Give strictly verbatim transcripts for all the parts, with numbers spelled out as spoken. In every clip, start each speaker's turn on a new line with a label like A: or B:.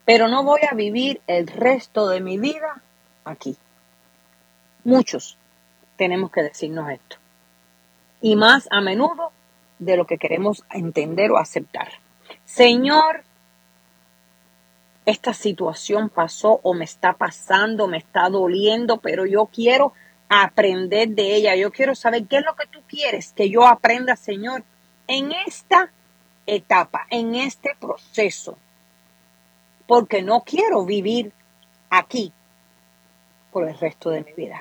A: pero no voy a vivir el resto de mi vida aquí. Muchos tenemos que decirnos esto. Y más a menudo de lo que queremos entender o aceptar. Señor, esta situación pasó o me está pasando, me está doliendo, pero yo quiero aprender de ella. Yo quiero saber qué es lo que tú quieres que yo aprenda, Señor, en esta etapa, en este proceso. Porque no quiero vivir aquí por el resto de mi vida.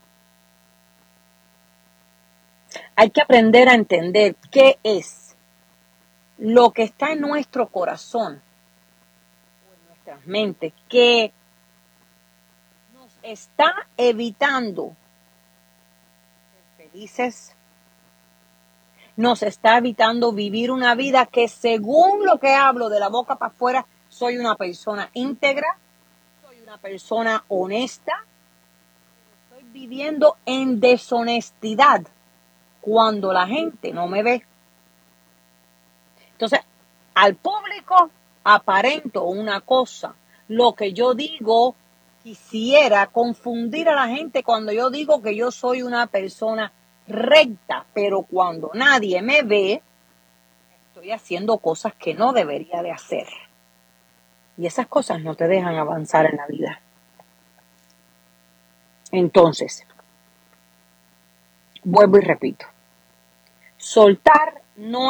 A: Hay que aprender a entender qué es lo que está en nuestro corazón, en nuestras mentes, que nos está evitando ser felices, nos está evitando vivir una vida que, según lo que hablo de la boca para afuera, soy una persona íntegra, soy una persona honesta, estoy viviendo en deshonestidad cuando la gente no me ve. Entonces, al público aparento una cosa. Lo que yo digo, quisiera confundir a la gente cuando yo digo que yo soy una persona recta, pero cuando nadie me ve, estoy haciendo cosas que no debería de hacer. Y esas cosas no te dejan avanzar en la vida. Entonces, vuelvo y repito. Soltar no